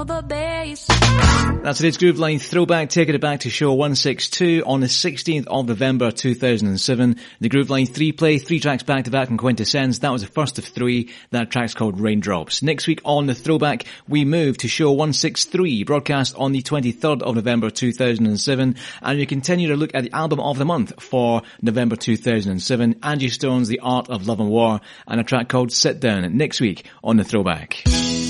That's today's Groove Line Throwback, taking it back to show 162 on the 16th of November 2007. The Groove Line 3-play, 3 tracks back-to-back in Quintessence. That was the first of 3. That track's called Raindrops. Next week on the Throwback, we move to show 163, broadcast on the 23rd of November 2007. And we continue to look at the album of the month for November 2007, Angie Stone's The Art of Love and War, and a track called Sit Down, next week on the Throwback.